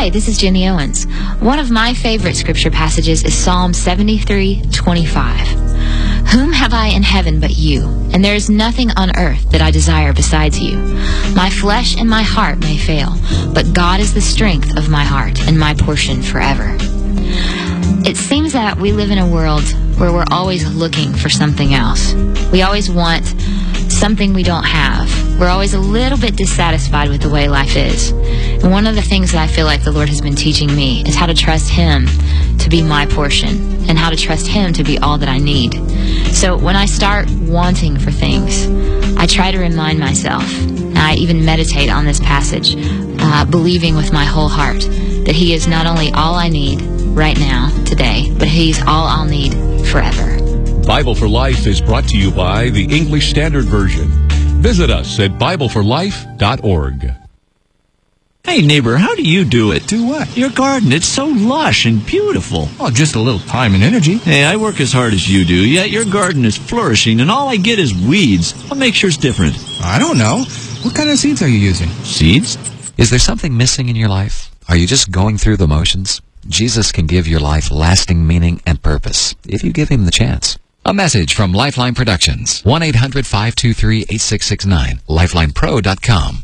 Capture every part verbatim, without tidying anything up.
Hi, this is Jenny Owens. One of my favorite scripture passages is Psalm seventy-three twenty-five. Whom have I in heaven but you? And there is nothing on earth that I desire besides you. My flesh and my heart may fail, but God is the strength of my heart and my portion forever. It seems that we live in a world where we're always looking for something else. We always want something we don't have. We're always a little bit dissatisfied with the way life is. And one of the things that I feel like the Lord has been teaching me is how to trust Him to be my portion and how to trust Him to be all that I need. So when I start wanting for things, I try to remind myself, and I even meditate on this passage, uh, believing with my whole heart that He is not only all I need right now, today, but He's all I'll need forever. Bible for Life is brought to you by the English Standard Version. Visit us at bible for life dot org. Hey, neighbor, how do you do it? Do what? Your garden, it's so lush and beautiful. Oh, just a little time and energy. Hey, I work as hard as you do, yet your garden is flourishing, and all I get is weeds. What makes yours different? I don't know. What kind of seeds are you using? Seeds? Is there something missing in your life? Are you just going through the motions? Jesus can give your life lasting meaning and purpose if you give Him the chance. A message from Lifeline Productions. one eight hundred five two three eight six six nine. lifeline pro dot com.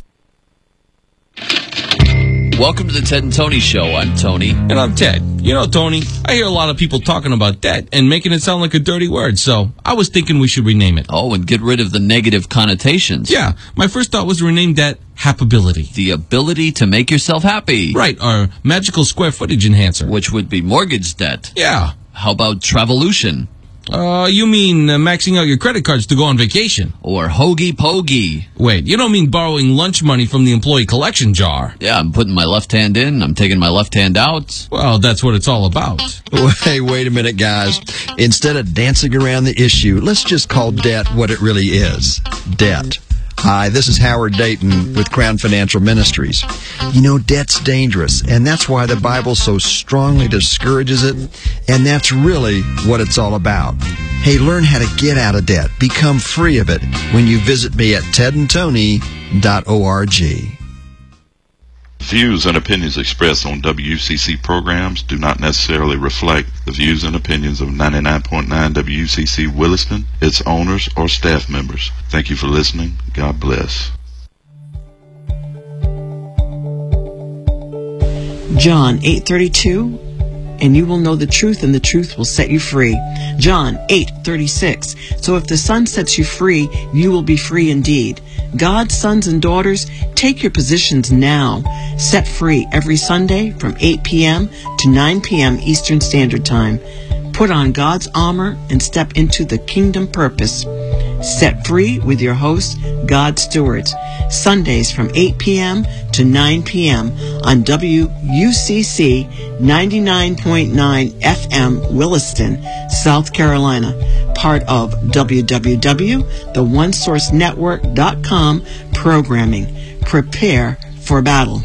Welcome to the Ted and Tony Show. I'm Tony. And I'm Ted. You know, Tony, I hear a lot of people talking about debt and making it sound like a dirty word, so I was thinking we should rename it. Oh, and get rid of the negative connotations. Yeah, my first thought was to rename debt Happability. The ability to make yourself happy. Right, our magical square footage enhancer. Which would be mortgage debt. Yeah. How about Travolution? Uh, you mean uh, maxing out your credit cards to go on vacation? Or Hokey Pokey. Wait, you don't mean borrowing lunch money from the employee collection jar? Yeah, I'm putting my left hand in, I'm taking my left hand out. Well, that's what it's all about. Hey, wait a minute, guys. Instead of dancing around the issue, let's just call debt what it really is. Debt. Hi, this is Howard Dayton with Crown Financial Ministries. You know, debt's dangerous, and that's why the Bible so strongly discourages it, and that's really what it's all about. Hey, learn how to get out of debt, become free of it, when you visit me at ted and tony dot org. Views and opinions expressed on W C C programs do not necessarily reflect the views and opinions of ninety-nine point nine W C C Williston, its owners, or staff members. Thank you for listening. God bless. John eight thirty-two, and you will know the truth, and the truth will set you free. John eight thirty-six, so if the Son sets you free, you will be free indeed. God's sons and daughters, take your positions now. Set free every Sunday from eight p.m. to nine p.m. Eastern Standard Time. Put on God's armor and step into the kingdom purpose. Set free with your host, God Stewards. Sundays from eight p.m. to nine p.m. on W U C C ninety-nine point nine F M Williston, South Carolina. Part of w w w dot the one source network dot com programming. Prepare for battle.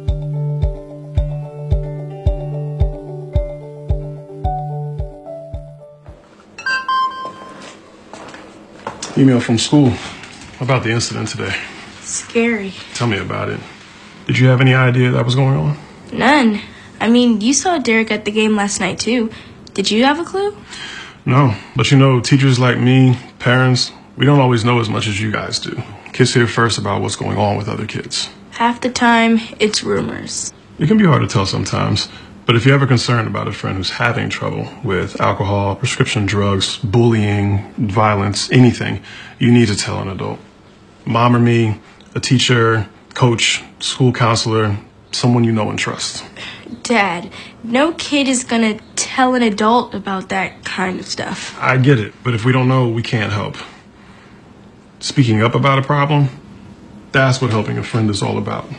Email from school about the incident today. Scary. Tell me about it. Did you have any idea that was going on? None. I mean, you saw Derek at the game last night, too. Did you have a clue? No, but you know, teachers like me, parents, we don't always know as much as you guys do. Kids hear first about what's going on with other kids. Half the time, it's rumors. It can be hard to tell sometimes, but if you're ever concerned about a friend who's having trouble with alcohol, prescription drugs, bullying, violence, anything, you need to tell an adult. Mom or me, a teacher, coach, school counselor, someone you know and trust. Dad, no kid is gonna tell an adult about that kind of stuff. I get it, but if we don't know, we can't help. Speaking up about a problem, that's what helping a friend is all about.